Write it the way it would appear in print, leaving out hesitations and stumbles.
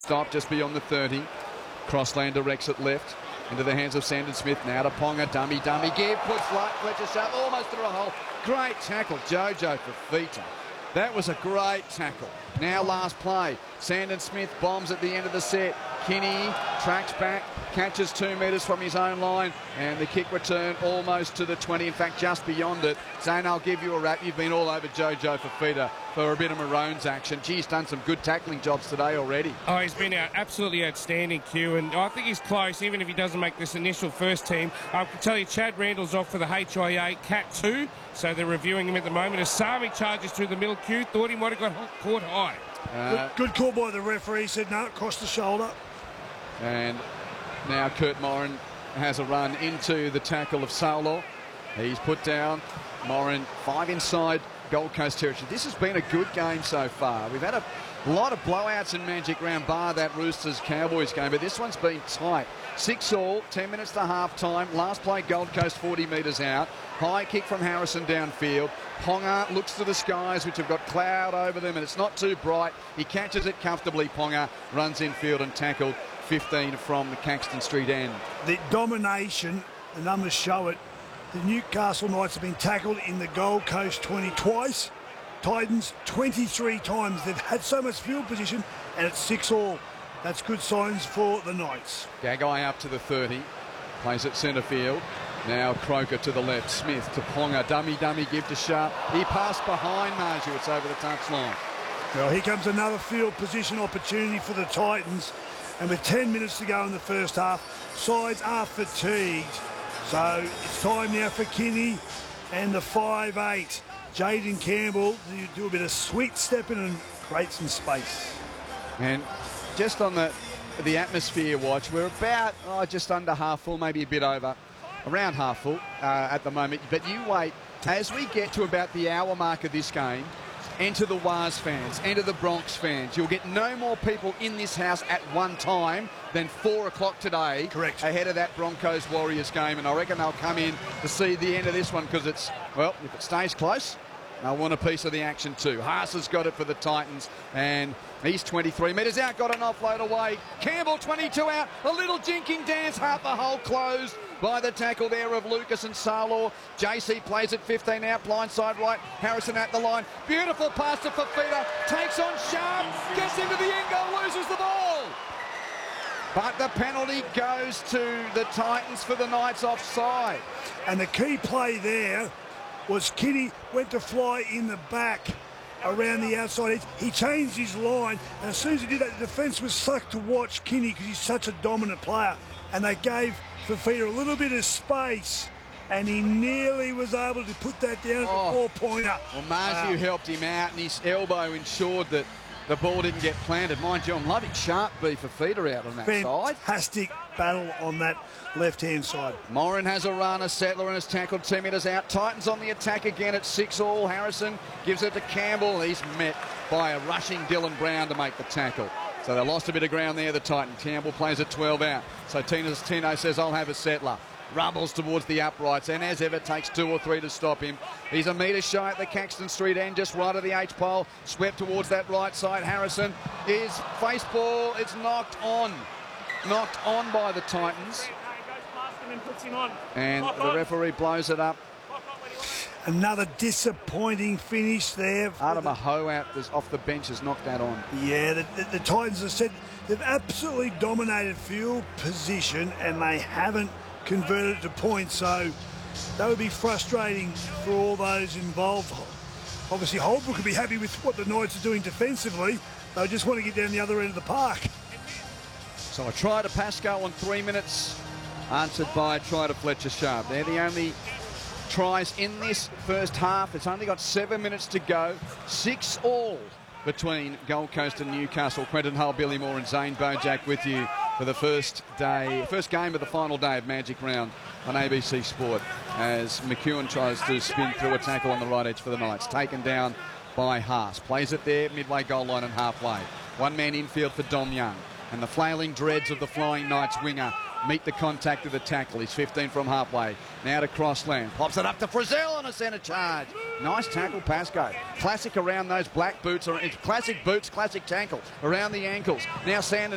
Stop just beyond the 30. Crossland directs it left into the hands of Sandon Smith. Now to Ponga. Dummy give. Puts Fletcher Sharp almost through a hole. Great tackle, Jojo Fifita. That was a great tackle. Now last play. Sandon Smith bombs at the end of the set. Kinney tracks back, catches 2 metres from his own line, and the kick return almost to the 20, in fact just beyond it. Zane, I'll give you a wrap. You've been all over Jojo Fifita for a bit of Maroons action. Gee, he's done some good tackling jobs today already. Oh, he's been absolutely outstanding, Q, and I think he's close, even if he doesn't make this initial first team. I can tell you Chad Randall's off for the HIA Cat 2, so they're reviewing him at the moment. Asami charges through the middle, Q. Thought he might have got caught high. Good call by the referee. Said no, across the shoulder. And now Kurt Moran has a run into the tackle of Saulor. He's put down. Moran 5 inside Gold Coast territory. This has been a good game so far. We've had a lot of blowouts in Magic Round, bar that Roosters-Cowboys game, but this one's been tight. 6-all, 10 minutes to half-time. Last play, Gold Coast 40 metres out. High kick from Harrison downfield. Ponga looks to the skies, which have got cloud over them, and it's not too bright. He catches it comfortably. Ponga runs infield and tackled 15 from the Caxton Street end. The domination, the numbers show it. The Newcastle Knights have been tackled in the Gold Coast 20 twice. Titans 23 times. They've had so much field position, and it's 6-all. That's good signs for the Knights. Gagai up to the 30. Plays at centre field. Now Croker to the left. Smith to Ponga. Dummy give to Sharp. He passed behind Marju. It's over the touchline. Well, here comes another field position opportunity for the Titans. And with 10 minutes to go in the first half, sides are fatigued. So it's time now for Kinney and the 5'8". Jaden Campbell to do a bit of sweet stepping and create some space. And just on the atmosphere watch, we're about just under half full, maybe a bit over, around half full at the moment. But you wait, as we get to about the hour mark of this game, enter the Waz fans, enter the Bronx fans. You'll get no more people in this house at one time than 4 o'clock today. Correct. Ahead of that Broncos-Warriors game, and I reckon they'll come in to see the end of this one because it's, well, if it stays close, they'll want a piece of the action too. Haas has got it for the Titans, and he's 23 metres out, got an offload away. Campbell 22 out, a little jinking dance, half the hole closed by the tackle there of Lucas and Saulor. JC plays it 15 out, blindside right, Harrison at the line. Beautiful pass to Fifita, takes on Sharp, gets into the end goal, loses the ball. But the penalty goes to the Titans for the Knights offside. And the key play there was Kinney went to fly in the back around the outside edge. He changed his line, and as soon as he did that, the defence was sucked to watch Kinney because he's such a dominant player. And they gave Fifita a little bit of space, and he nearly was able to put that down at the 4-pointer. Well, Marju helped him out, and his elbow ensured that the ball didn't get planted. Mind you, I'm loving Sharp beat Fifita out on that side. Fantastic battle on that left-hand side. Moran has a run, a settler, and is tackled 2 metres out. Titans on the attack again at 6-all. Harrison gives it to Campbell. He's met by a rushing Dylan Brown to make the tackle. So they lost a bit of ground there, the Titans. Campbell plays at 12 out. So Tino says, I'll have a settler. Rumbles towards the uprights, and as ever takes 2 or 3 to stop him. He's a metre shy at the Caxton Street end, just right of the H-pole, swept towards that right side. Harrison is face ball, it's knocked on by the Titans, and the referee blows it up. Another disappointing finish there. Adama Ho out off the bench has knocked that on. Yeah, the Titans have said they've absolutely dominated field position and they haven't converted to points, so that would be frustrating for all those involved. Obviously Holbrook could be happy with what the Knights are doing defensively. They just want to get down the other end of the park. So a try to Pascoe on 3 minutes, answered by a try to Fletcher Sharp. They're the only tries in this first half. It's only got 7 minutes to go. 6-all between Gold Coast and Newcastle. Quentin Hull, Billy Moore and Zane Bojack with you for the first game of the final day of Magic Round on ABC Sport, as McEwen tries to spin through a tackle on the right edge for the Knights. Taken down by Haas. Plays it there, midway goal line and halfway. One man infield for Dom Young. And the flailing dreads of the Flying Knights winger meet the contact of the tackle. He's 15 from halfway. Now to Crossland. Pops it up to Frizzell on a centre charge. Nice tackle, Pascoe. Classic around those black boots. It's classic boots, classic tackle around the ankles. Now Sanders